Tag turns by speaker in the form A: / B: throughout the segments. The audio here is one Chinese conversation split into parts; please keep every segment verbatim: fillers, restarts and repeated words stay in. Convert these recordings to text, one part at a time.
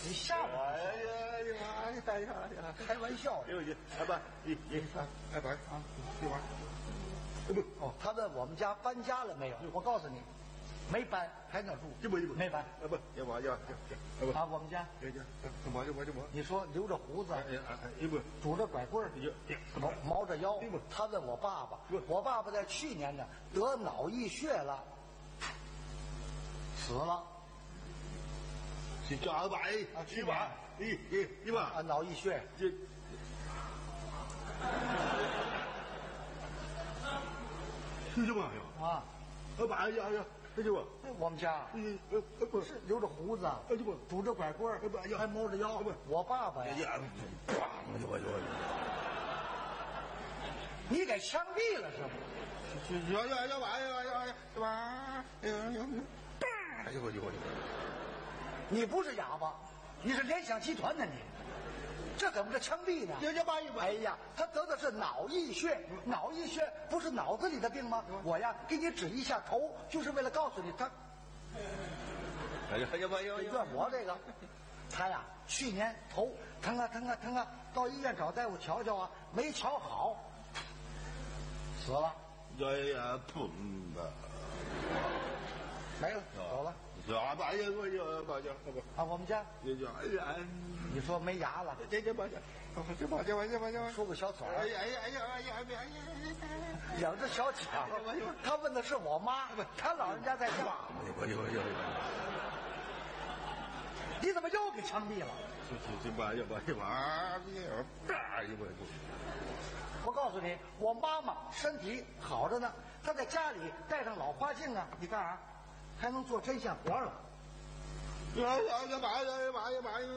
A: 你吓我！
B: 哎呀呀妈呀！哎呀呀！
A: 开玩笑呢！
B: 哎呦，哎爸，你你啊，哎爸啊，这玩意儿，不
A: 哦，他问我们家搬家了没有？我告诉你，没搬，还在那住。
B: 这不这不
A: 没搬。
B: 啊不，要不要要不
A: 啊，我们家。
B: 要要，怎么就我就我。
A: 你说留着胡子，
B: 哎哎哎，不，
A: 拄着拐棍儿，毛毛着腰。他问我爸爸，我爸爸在去年呢得脑溢血了，死了。
B: 是叫二百
A: 啊，
B: 一百，一一一百
A: 啊，脑溢血。
B: 这。是这么呀？
A: 啊，
B: 二百呀呀，这就我。
A: 我们家，
B: 嗯呃呃不
A: 是留着胡子，
B: 呃不
A: 拄着拐棍儿，还猫着腰。我爸爸呀，
B: 呀，啪！我我
A: 你给枪毙了是吗？
B: 要要要把要要要把，哎呦呦，哎呦我呦我呦！
A: 你不是哑巴，你是联想集团的你。这怎么是枪毙呢？
B: 要要把一
A: 哎呀，他得的是脑溢血，脑溢血不是脑子里的病吗？我呀，给你指一下头，就是为了告诉你他。
B: 哎呀哎呀哎呀！
A: 你怨我这个，他呀，去年头疼啊疼啊疼啊，到医院找大夫瞧瞧啊，没瞧好，死了。
B: 哎呀，砰吧！
A: 没了，走了。
B: 啊，把呀，我就把就
A: 啊，我们家
B: 就就哎呀，
A: 你说没牙了，
B: 这这把就，这把就把就把就
A: 说个小嘴儿，
B: 哎呀哎呀哎呀哎呀哎呀，
A: 两只小脚。他问的是我妈，他老人家在家。
B: 我就我就，
A: 你怎么又给枪毙了？
B: 这这这把就把就把，大一把就。
A: 我告诉你，我妈妈身体好着呢，她在家里戴上老花镜啊，你干啥？还能做针线活了。
B: 呀呀呀！妈呀妈呀妈呀！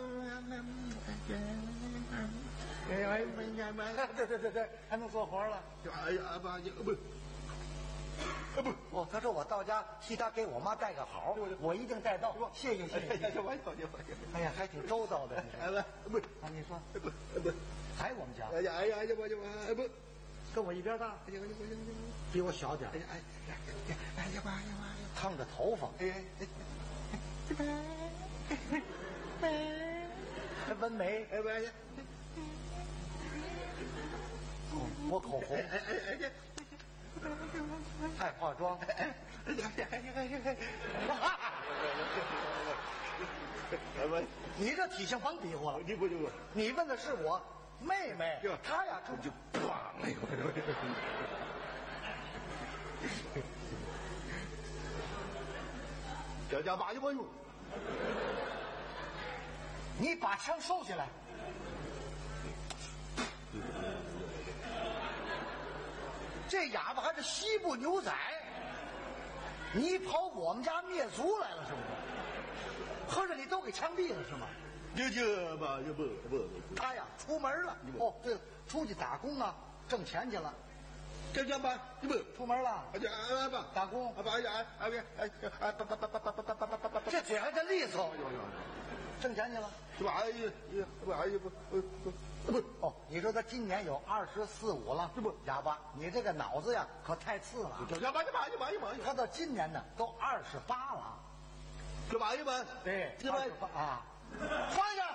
B: 哎呀哎呀妈呀！
A: 对对对对，还能做活了。
B: 哎呀妈呀！不，啊不，
A: 哦，他说我到家替他给我妈带个好，我一定带到。谢谢谢谢。
B: 哎呀，我我
A: 哎呀，还挺周到的。
B: 哎不不
A: 啊，你说
B: 不不，
A: 还我们家。
B: 哎呀哎呀哎呀我就哎不，
A: 跟我一边大。
B: 哎呀我就我就
A: 比我小点。
B: 哎呀哎呀哎呀哎呀妈呀妈呀！
A: 烫着头发。
B: 哎哎
A: 哎，还纹眉。
B: 哎妈呀！
A: 抹口红。
B: 哎哎哎呀！
A: 爱化妆。
B: 哎呀哎呀哎呀哎呀！
A: 你这体型甭比划了，
B: 你不就
A: 你问的是我妹妹，她呀就
B: 就砰！哎呦！这家把就不用，
A: 你把枪收起来。这哑巴还是西部牛仔，你跑我们家灭族来了是不是？合着你都给枪毙了是吗？
B: 就就吧就不不不，
A: 他呀出门了。哦，对了，出去打工啊，挣钱去了。
B: 这叫吧就不
A: 出门了，
B: 而且哎吧
A: 打工
B: 啊吧呀哎哎哎哎叭叭叭叭叭叭叭叭叭，
A: 这嘴还真利索，挣钱去了。
B: 是吧？哎呀不哎呀不不不
A: 哦，你说他今年有二十四五了，
B: 这不
A: 哑巴，你这个脑子呀可太次了。
B: 这叫吧就吧就吧就吧，
A: 他到今年呢都二十八了，
B: 这吧就吧
A: 对，
B: 这吧
A: 啊，放下，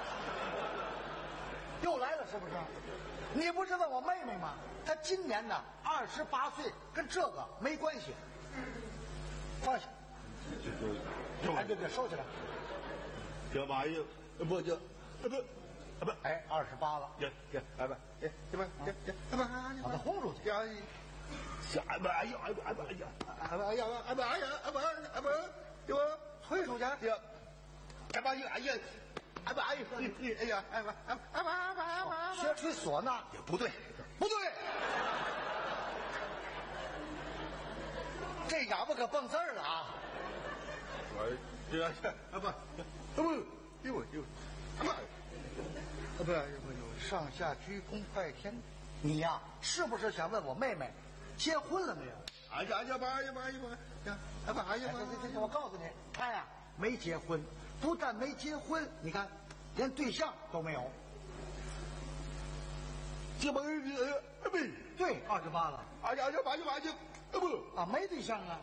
A: 又来了是不是？你不是问我妹妹吗？她今年呢二十八岁，跟这个没关系。放下，
B: 这
A: 哎，对对，收起来。
B: 这吧又不就不不不
A: 哎，二十八了，
B: 这这哎吧这这吧这这哎吧
A: 把他轰出去。
B: 呀，哎吧哎呀哎吧哎吧哎呀哎吧哎呀哎吧哎呀哎吧哎吧就
A: 推出去。
B: 哎吧哎呀。哎吧哎呀哎呀哎吧哎吧哎吧哎吧，
A: 学吹唢呐
B: 也不对
A: 不对，这哑巴可蹦字儿了啊！
B: 我这样哎吧不呦呦哎吧哎吧
A: 上下鞠躬拜天，你呀是不是想问我妹妹结婚了没有？
B: 哎呀呀吧呀吧呀吧呀哎吧哎呀吧，
A: 我告诉你，她呀没结婚，不但没结婚，你看连对象都没有。
B: 这帮人呃不
A: 对，二十八了。
B: 哎呀呀吧呀吧就呃不
A: 啊，没对象啊。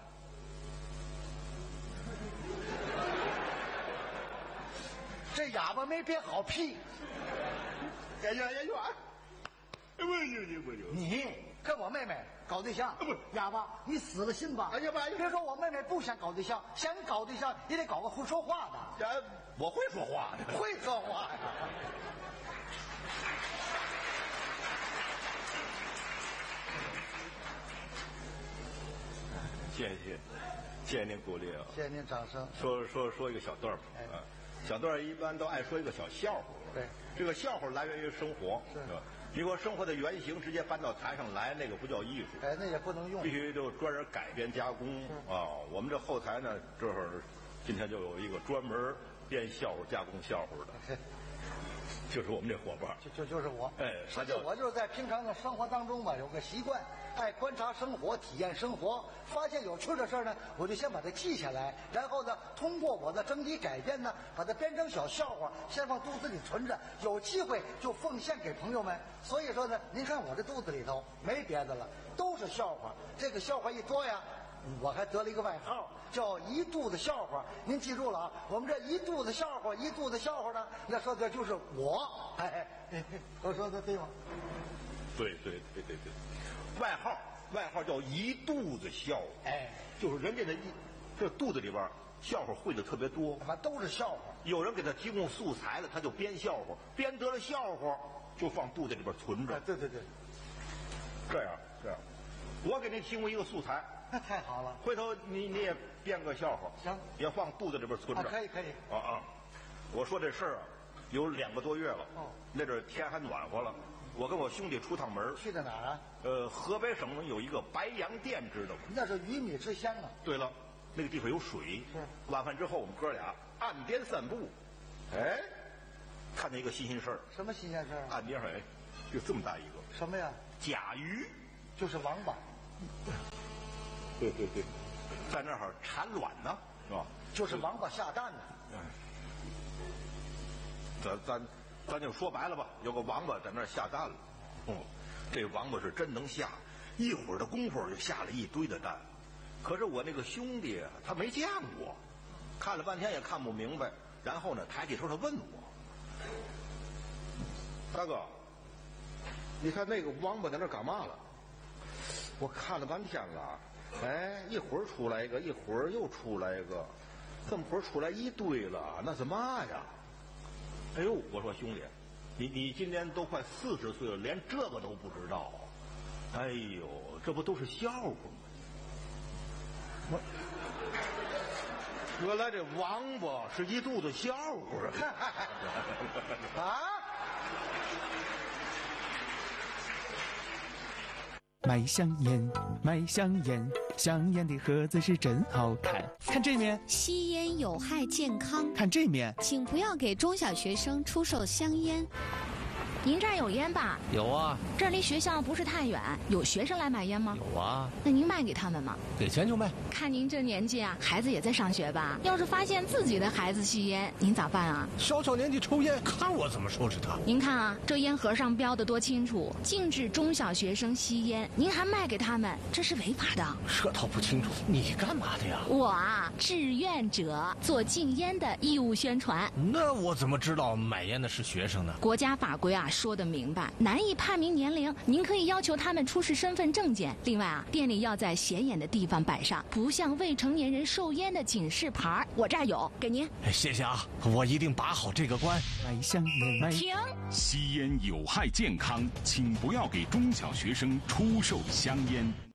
A: 这哑巴没憋好屁。
B: 演员演员，哎不行不行，
A: 你跟我妹妹搞对象，
B: 不
A: 哑巴，你死了心吧？
B: 哎呀妈呀！
A: 别说我妹妹不想搞对象，想搞对象也得搞个会说话的。
B: 哎，我会说话的，
A: 会说话呀。
B: 谢谢，谢谢您鼓励啊！
A: 谢谢您掌声。
B: 说说说一个小段儿啊，小段儿一般都爱说一个小笑话。
A: 对，
B: 这个笑话来源于生活，
A: 是
B: 吧？如果生活的原型直接搬到台上来，那个不叫艺术，
A: 哎，那也不能用，
B: 必须就专人改编加工啊。我们这后台呢，这会儿今天就有一个专门编笑话、加工笑话的。就是我们这伙伴，
A: 就就就是我，
B: 哎，他叫
A: 我就是在平常的生活当中吧，有个习惯，爱观察生活，体验生活，发现有趣的事儿呢，我就先把它记下来，然后呢，通过我的整体改编呢，把它编成小笑话，先放肚子里存着，有机会就奉献给朋友们。所以说呢，您看我这肚子里头没别的了，都是笑话。这个笑话一多呀，我还得了一个外号，叫一肚子笑话。您记住了啊，我们这一肚子笑话，一肚子笑话呢，那说的就是我。哎，我说的对吗？
B: 对对对对对，外号外号叫一肚子笑话。
A: 哎，
B: 就是人家的一这肚子里边笑话会的特别多，
A: 他妈都是笑话。
B: 有人给他提供素材了，他就编笑话，编得了笑话就放肚子里边存着。
A: 哎，对对对，
B: 这样这样，我给您提供一个素材。
A: 那太好了，
B: 回头你你也编个笑话，
A: 行，
B: 也放肚子里边存着。
A: 啊，可以可以。
B: 啊啊！我说这事儿啊，有两个多月了。
A: 哦，
B: 那阵儿天还暖和了，我跟我兄弟出趟门。
A: 去的哪儿啊？
B: 呃，河北省有一个白洋淀，知道吗？
A: 那是鱼米之乡啊。
B: 对了，那个地方有水。
A: 是。
B: 晚饭之后，我们哥俩岸边散步，哎，看见一个新鲜事儿。
A: 什么新鲜事儿啊？
B: 岸边上哎，就这么大一个。
A: 什么呀？
B: 甲鱼。
A: 就是王八。
B: 对对对，在那儿产卵呢，是吧？
A: 就是王八下蛋呢。
B: 嗯，咱咱咱就说白了吧，有个王八在那儿下蛋了。嗯，这王八是真能下，一会儿的功夫就下了一堆的蛋。可是我那个兄弟他没见过，看了半天也看不明白。然后呢，抬起头他问我：“大哥，你看那个王八在那干嘛了？”我看了半天了。哎，一会儿出来一个，一会儿又出来一个，这么会儿出来一堆了，那是嘛呀？哎呦，我说兄弟，你你今年都快四十岁了，连这个都不知道？哎呦，这不都是笑话吗？我原来这王八是一肚子笑话
A: 啊！
C: 卖香烟，卖香烟，香烟的盒子是真好看。看这面，
D: 吸烟有害健康。
C: 看这面，
D: 请不要给中小学生出售香烟。
E: 您这儿有烟吧？
F: 有啊。
E: 这儿离学校不是太远，有学生来买烟吗？
F: 有啊。
E: 那您卖给他们吗？
F: 给钱就卖。
E: 看您这年纪啊，孩子也在上学吧？要是发现自己的孩子吸烟，您咋办啊？
F: 小小年纪抽烟，看我怎么收拾他！
E: 您看啊，这烟盒上标的多清楚，禁止中小学生吸烟，您还卖给他们，这是违法的。
F: 这倒不清楚，你干嘛的呀？
E: 我啊，志愿者，做禁烟的义务宣传。
F: 那我怎么知道买烟的是学生呢？
E: 国家法规啊说得明白，难以判明年龄，您可以要求他们出示身份证件。另外啊，店里要在显眼的地方摆上不向未成年人售烟的警示牌，我这儿有，给您。
F: 谢谢啊，我一定把好这个关。
C: 卖香烟，卖
E: 停！
G: 吸烟有害健康，请不要给中小学生出售香烟。